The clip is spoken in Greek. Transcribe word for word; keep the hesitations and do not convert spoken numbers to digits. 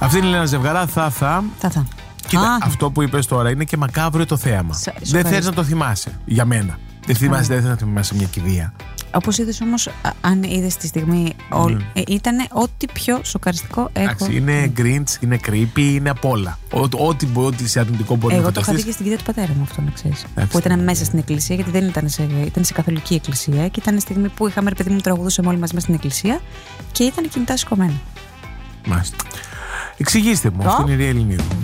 Αυτή είναι η Έλενα Ζευγαρά, θα θα. Θα θα. Κοίτα, Α. αυτό που είπες τώρα είναι και μακάβριο το θέαμα. Σα- Δεν σοκαριστικό. θες να το θυμάσαι. Για μένα. Δεν θυμάσαι, δεν θες να θυμάσαι μια κηδεία. Όπως είδες όμως, α- αν είδες τη στιγμή, Mm. ήταν ό,τι πιο σοκαριστικό έχω. Εντάξει, είναι Grinch, είναι creepy, είναι απ' όλα. Ό,τι, ό,τι, ό,τι σε αρνητικό μπορεί Εγώ να το είχα δει φανταστείς. και στην κηδεία του πατέρα μου, αυτό να ξέρεις. Εντάξει. Που ήταν μέσα στην εκκλησία, γιατί δεν ήταν σε, ήταν σε καθολική εκκλησία. Και ήταν η στιγμή που είχαμε, ρε παιδί μου, τραγουδούσαμε όλοι μαζί μέσα στην εκκλησία και ήταν κινητά σηκωμένα. Μάλιστα. Εξηγήστε μου, Α. αυτή είναι η Ριέλ Ελληνίδου.